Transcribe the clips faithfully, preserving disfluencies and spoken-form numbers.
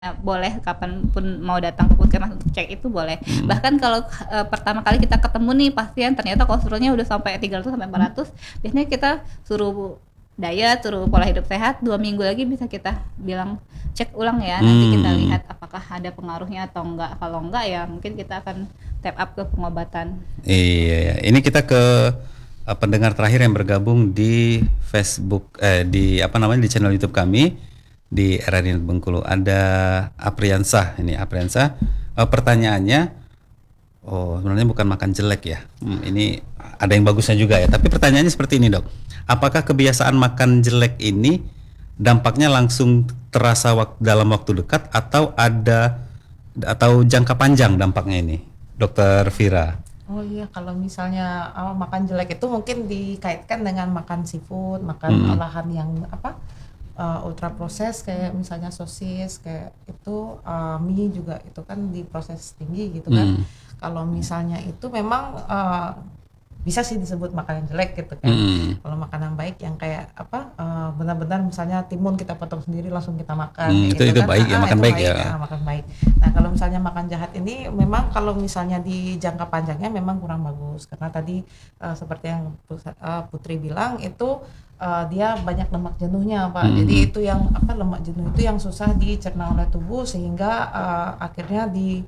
Nah, boleh kapanpun mau datang ke puskesmas untuk cek itu boleh. Hmm. Bahkan kalau uh, pertama kali kita ketemu nih pasien ternyata kolesterolnya udah sampai tiga ratus sampai empat ratus, hmm. biasanya kita suruh diet, suruh pola hidup sehat, dua minggu lagi bisa kita bilang cek ulang ya, nanti hmm. kita lihat apakah ada pengaruhnya atau enggak. Kalau enggak ya mungkin kita akan tap up ke pengobatan. Iya, ini kita ke uh, pendengar terakhir yang bergabung di Facebook, eh, di apa namanya di channel YouTube kami. Di R R I Bengkulu ada Apriansah. Ini Apriansah, uh, pertanyaannya, oh sebenarnya bukan makan jelek ya, hmm, ini ada yang bagusnya juga ya, tapi pertanyaannya seperti ini dok, apakah kebiasaan makan jelek ini dampaknya langsung terasa wak- dalam waktu dekat atau ada atau jangka panjang dampaknya ini, dokter Vira? Oh iya, kalau misalnya uh, makan jelek itu mungkin dikaitkan dengan makan seafood, makan hmm. olahan yang apa Uh, ultra proses kayak misalnya sosis kayak itu, uh, mie juga itu kan diproses tinggi gitu kan. Hmm. Kalau misalnya itu memang uh, bisa sih disebut makanan jelek gitu kan. Hmm. Kalau makanan baik yang kayak apa uh, benar-benar misalnya timun kita potong sendiri langsung kita makan. Hmm, itu gitu itu kan. baik ya, ah, makan itu baik, baik ya. ya. Makan baik. Nah kalau misalnya makan jahat ini memang kalau misalnya di jangka panjangnya memang kurang bagus karena tadi uh, seperti yang uh, Putri bilang itu Uh, dia banyak lemak jenuhnya Pak. Hmm. Jadi itu yang apa lemak jenuh itu yang susah dicerna oleh tubuh sehingga uh, akhirnya di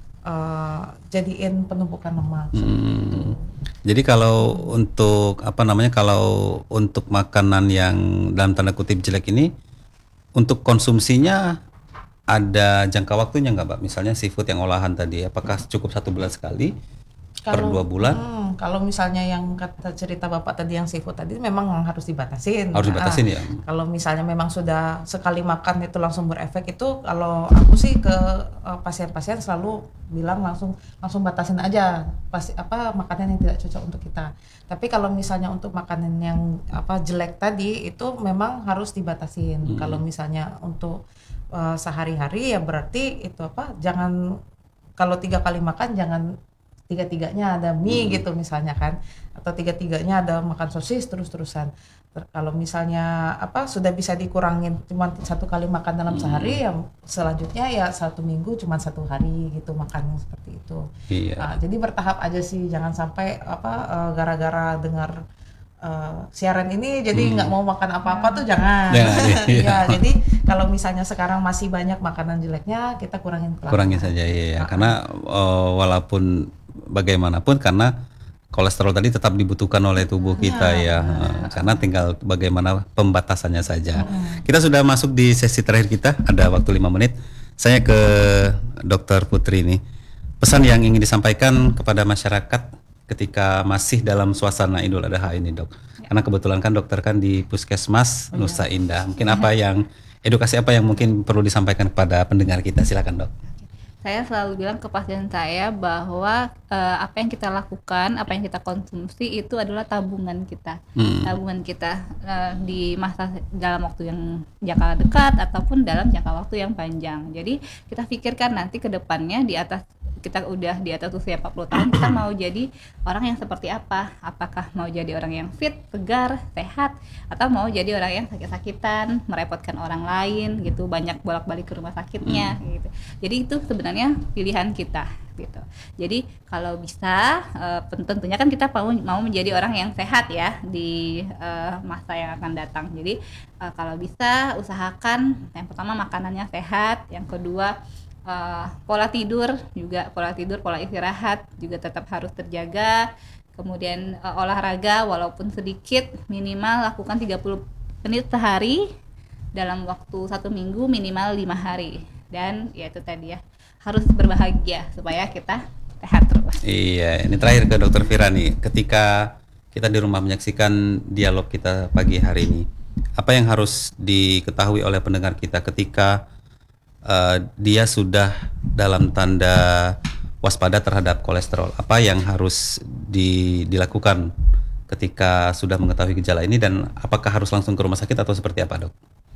uh, jadiin penumpukan lemak. Hmm. Gitu. Jadi kalau hmm. untuk apa namanya kalau untuk makanan yang dalam tanda kutip jelek ini untuk konsumsinya ada jangka waktunya nggak Mbak? Misalnya seafood yang olahan tadi, apakah cukup satu bulan sekali? Per Kalau, dua bulan? Hmm, kalau misalnya yang kata cerita Bapak tadi yang seafood tadi memang harus dibatasin. Harus dibatasin nah, ya. Kalau misalnya memang sudah sekali makan itu langsung berefek itu, kalau aku sih ke uh, pasien-pasien selalu bilang langsung langsung batasin aja pasti apa makanan yang tidak cocok untuk kita. Tapi kalau misalnya untuk makanan yang apa jelek tadi itu memang harus dibatasin. Hmm. Kalau misalnya untuk uh, sehari-hari ya berarti itu apa jangan kalau tiga kali makan jangan tiga-tiganya ada mie hmm. gitu misalnya kan, atau tiga-tiganya ada makan sosis terus-terusan. Ter- kalau misalnya apa sudah bisa dikurangin cuma satu kali makan dalam hmm. sehari, ya selanjutnya ya satu minggu cuma satu hari gitu makannya seperti itu. Iya. Uh, jadi bertahap aja sih, jangan sampai apa uh, gara-gara dengar uh, siaran ini jadi nggak hmm. mau makan apa-apa tuh jangan. Ya, iya. Ya, jadi kalau misalnya sekarang masih banyak makanan jeleknya kita kurangin pelan-pelan. Kurangin saja ya, uh-huh. Karena uh, walaupun bagaimanapun karena kolesterol tadi tetap dibutuhkan oleh tubuh kita ya, ya. Karena tinggal bagaimana pembatasannya saja. Hmm. Kita sudah masuk di sesi terakhir kita, ada waktu lima menit. Saya ke dokter Putri nih. Pesan yang ingin disampaikan kepada masyarakat ketika masih dalam suasana Idul Adha ini, Dok. Ya. Karena kebetulan kan dokter kan di Puskesmas oh, Nusa ya. Indah. Mungkin ya. apa yang edukasi apa yang mungkin perlu disampaikan kepada pendengar kita? Silakan, Dok. Saya selalu bilang ke pasien saya bahwa uh, apa yang kita lakukan, apa yang kita konsumsi itu adalah tabungan kita, hmm. tabungan kita uh, di masa dalam waktu yang jangka dekat ataupun dalam jangka waktu yang panjang. Jadi kita pikirkan nanti ke depannya di atas kita udah di atas usia empat puluh tahun kita mau jadi orang yang seperti apa? Apakah mau jadi orang yang fit, tegar, sehat, atau mau jadi orang yang sakit-sakitan, merepotkan orang lain gitu, banyak bolak-balik ke rumah sakitnya hmm. gitu. Jadi itu sebenarnya pilihan kita gitu. Jadi kalau bisa uh, tentunya kan kita mau mau menjadi orang yang sehat ya di uh, masa yang akan datang. Jadi uh, kalau bisa usahakan yang pertama makanannya sehat, yang kedua Uh, pola tidur juga, pola tidur, pola istirahat juga tetap harus terjaga. Kemudian uh, olahraga walaupun sedikit, minimal lakukan tiga puluh menit sehari dalam waktu satu minggu, minimal lima hari. Dan ya itu tadi ya, harus berbahagia supaya kita sehat terus. Iya, ini terakhir ke dokter Vira nih. Ketika kita di rumah menyaksikan dialog kita pagi hari ini, apa yang harus diketahui oleh pendengar kita ketika Uh, dia sudah dalam tanda waspada terhadap kolesterol? Apa yang harus di, dilakukan ketika sudah mengetahui gejala ini, dan apakah harus langsung ke rumah sakit atau seperti apa, Dok?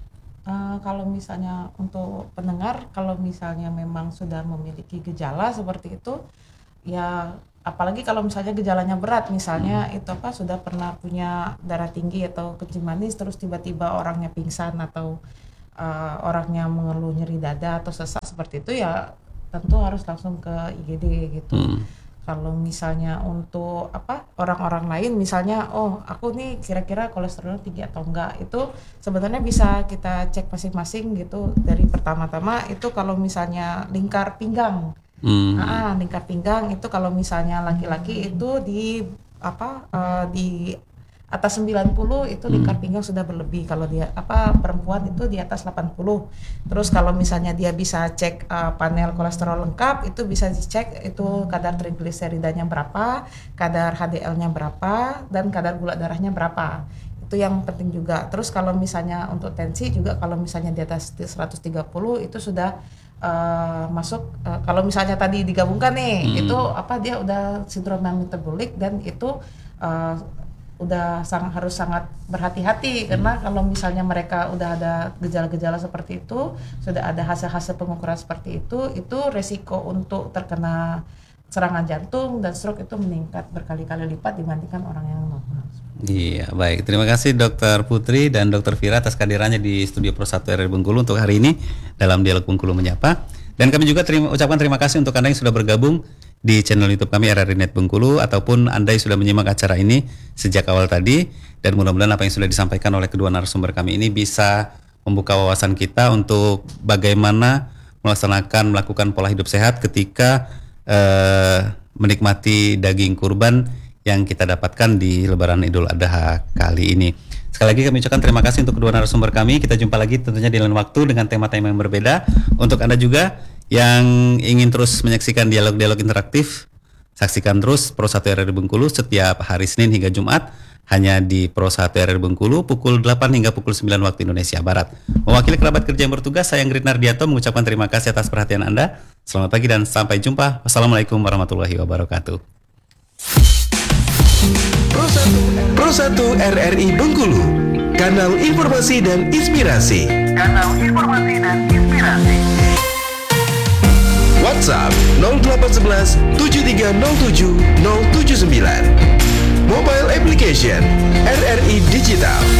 Uh, kalau misalnya untuk pendengar, kalau misalnya memang sudah memiliki gejala seperti itu, ya apalagi kalau misalnya gejalanya berat, misalnya hmm. itu apa sudah pernah punya darah tinggi atau kencing manis terus tiba-tiba orangnya pingsan atau uh, orangnya mengeluh nyeri dada atau sesak seperti itu ya tentu harus langsung ke I G D gitu. Hmm. Kalau misalnya untuk apa orang-orang lain misalnya oh aku nih kira-kira kolesterol tinggi atau enggak itu sebenarnya bisa kita cek masing-masing gitu dari pertama-tama itu kalau misalnya lingkar pinggang hmm. nah, lingkar pinggang itu kalau misalnya laki-laki itu di apa uh, di atas sembilan puluh itu lingkar pinggang sudah berlebih, kalau dia apa perempuan itu di atas delapan puluh. Terus kalau misalnya dia bisa cek uh, panel kolesterol lengkap itu bisa dicek itu kadar trigliseridanya berapa, kadar H D L-nya berapa dan kadar gula darahnya berapa. Itu yang penting juga. Terus kalau misalnya untuk tensi juga kalau misalnya di atas seratus tiga puluh itu sudah uh, masuk uh, kalau misalnya tadi digabungkan nih hmm. itu apa dia udah sindrom metabolik dan itu uh, udah sangat harus sangat berhati-hati hmm. karena kalau misalnya mereka udah ada gejala-gejala seperti itu, sudah ada hasil-hasil pengukuran seperti itu, itu resiko untuk terkena serangan jantung dan stroke itu meningkat berkali-kali lipat dibandingkan orang yang normal. Iya, baik. Terima kasih Dokter Putri dan Dokter Vira atas kehadirannya di Studio Pro satu R R I Bengkulu untuk hari ini dalam Dialog Bengkulu Menyapa. Dan kami juga terima, ucapkan terima kasih untuk Anda yang sudah bergabung di channel YouTube kami R R I Net Bengkulu ataupun Anda yang sudah menyimak acara ini sejak awal tadi, dan mudah-mudahan apa yang sudah disampaikan oleh kedua narasumber kami ini bisa membuka wawasan kita untuk bagaimana melaksanakan melakukan pola hidup sehat ketika eh, menikmati daging kurban yang kita dapatkan di Lebaran Idul Adha kali ini. Sekali lagi kami ucapkan terima kasih untuk kedua narasumber kami. Kita jumpa lagi tentunya di lain waktu dengan tema-tema yang berbeda. Untuk Anda juga yang ingin terus menyaksikan dialog-dialog interaktif, saksikan terus Pro satu R R I Bengkulu setiap hari Senin hingga Jumat hanya di Pro satu R R I Bengkulu pukul delapan hingga pukul sembilan waktu Indonesia Barat. Mewakili kerabat kerja yang bertugas, saya Ingrid Nardianto mengucapkan terima kasih atas perhatian Anda. Selamat pagi dan sampai jumpa. Wassalamualaikum warahmatullahi wabarakatuh. Pro satu, Pro satu R R I Bengkulu, kanal informasi dan inspirasi. Kanal informasi dan inspirasi. WhatsApp nol delapan satu satu tujuh tiga nol tujuh nol tujuh sembilan. Mobile application R R I Digital.